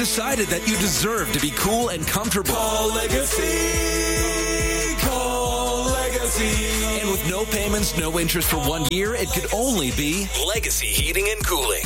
Decided that you deserve to be cool and comfortable. Call Legacy. Call Legacy. And with no payments, no interest for 1 year, it could only be Legacy Heating and Cooling.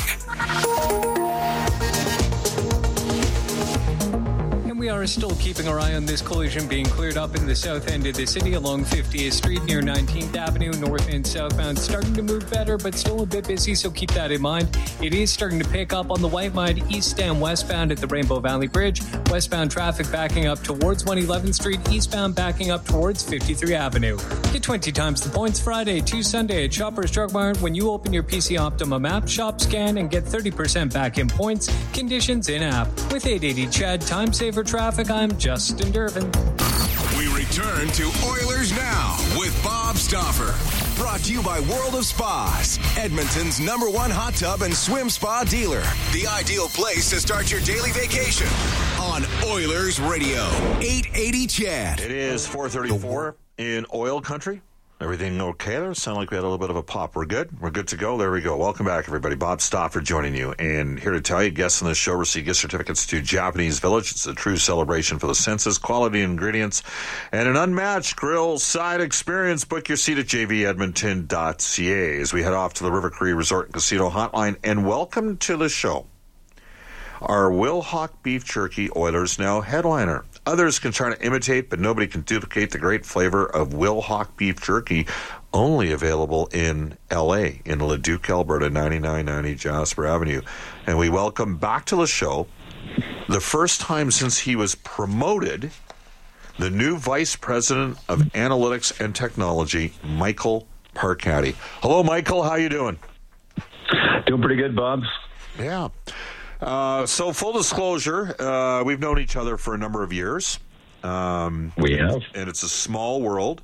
We are still keeping our eye on this collision being cleared up in the south end of the city along 50th Street near 19th Avenue, north and southbound. Starting to move better, but still a bit busy, so keep that in mind. It is starting to pick up on the White Mud east and westbound at the Rainbow Valley Bridge. Westbound traffic backing up towards 111th Street, eastbound backing up towards 53 Avenue. Get 20 times the points Friday to Sunday at Shoppers Drug Mart when you open your PC Optimum app, shop, scan, and get 30% back in points. Conditions in app. With 880 Chad, time saver traffic, I'm Justin Durbin. We return to Oilers Now with Bob Stauffer. Brought to you by World of Spas, Edmonton's #1 hot tub and swim spa dealer. The ideal place to start your daily vacation on Oilers Radio, 880 Chad. It is 4:34 in oil country. Everything okay there? Sound like we had a little bit of a pop. We're good? We're good to go? There we go. Welcome back, everybody. Bob Stauffer joining you. And here to tell you, guests on this show receive gift certificates to Japanese Village. It's a true celebration for the senses, quality ingredients, and an unmatched grill side experience. Book your seat at jvedmonton.ca as we head off to the River Cree Resort and Casino Hotline. And welcome to the show, our Wilhauk Beef Jerky Oilers Now headliner. Others can try to imitate, but nobody can duplicate the great flavor of Wilhauk Beef Jerky, only available in L.A., in Leduc, Alberta, 9990 Jasper Avenue. And we welcome back to the show, the first time since he was promoted, the new Vice President of Analytics and Technology, Michael Parkatti. Hello, Michael. How you doing? Doing pretty good, Bob. Yeah. So full disclosure, we've known each other for a number of years. We have. And it's a small world.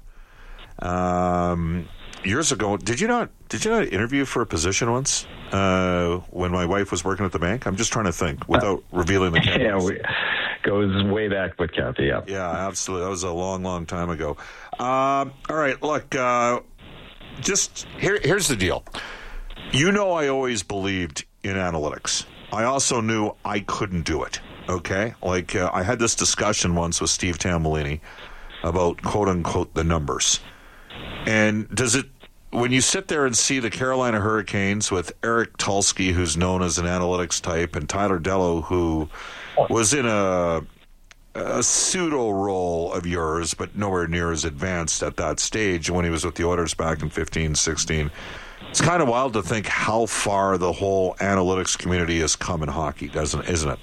Years ago, did you not interview for a position once when my wife was working at the bank? I'm just trying to think without revealing the cameras. Yeah, goes way back with Kathy, yeah. Yeah, absolutely. That was a long, long time ago. All right, look, just here's the deal. You know, I always believed in analytics. I also knew I couldn't do it, okay? Like, I had this discussion once with Steve Tambellini about, quote-unquote, the numbers. And does it, when you sit there and see the Carolina Hurricanes with Eric Tulsky, who's known as an analytics type, and Tyler Dellow, who was in a pseudo role of yours, but nowhere near as advanced at that stage when he was with the Oilers back in 15, 16, it's kind of wild to think how far the whole analytics community has come in hockey, isn't it?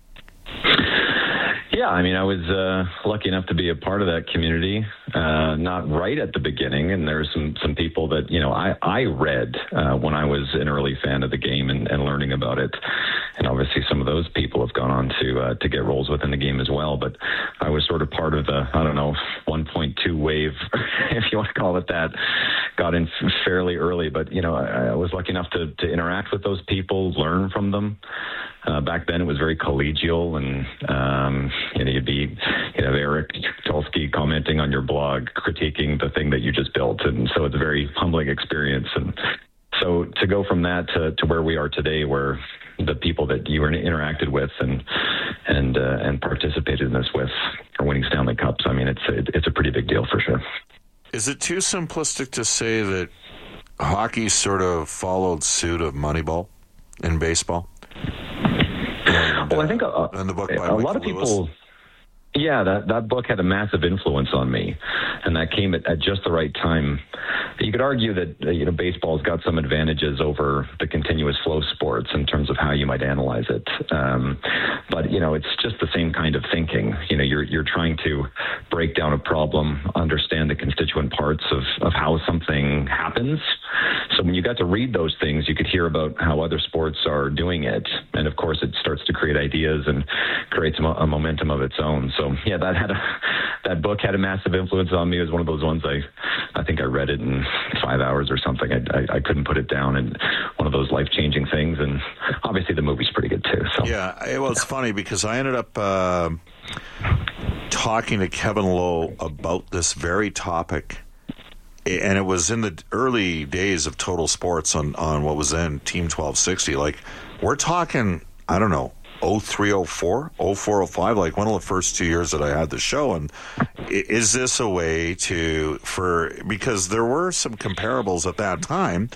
Yeah, I mean, I was lucky enough to be a part of that community, not right at the beginning, and there's some people that, you know, I read when I was an early fan of the game and learning about it, and obviously some of those people have gone on to get roles within the game as well, but I was sort of part of the, 1.2 wave, if you want to call it that. Got in fairly early, but, you know, I was lucky enough to interact with those people, learn from them. Back then it was very collegial, and you'd be, Eric Tulsky commenting on your blog, critiquing the thing that you just built, and so it's a very humbling experience. And so to go from that to where we are today, where the people that you interacted with and participated in this with are winning Stanley Cups, I mean, it's a pretty big deal for sure. Is it too simplistic to say that hockey sort of followed suit of Moneyball in baseball? Well, I think and the book by a lot of people, yeah, that book had a massive influence on me, and that came at just the right time. You could argue that baseball's got some advantages over the continuous flow sports in terms of how you might analyze it, but it's just the same kind of thinking. You're trying to break down a problem, understand the constituent parts of how something happens. So when you got to read those things, you could hear about how other sports are doing it, and of course it starts to create ideas and creates a momentum of its own. So yeah, that book had a massive influence on me. It was one of those ones I think I read it in 5 hours or something. I couldn't put it down, and one of those life-changing things. And obviously the movie's pretty good too. So yeah, well, it's funny because I ended up talking to Kevin Lowe about this very topic, and it was in the early days of Total Sports on what was then Team 1260. Like, we're talking, I don't know, 0304, 0405, like one of the first 2 years that I had the show. And is this a way because there were some comparables at that time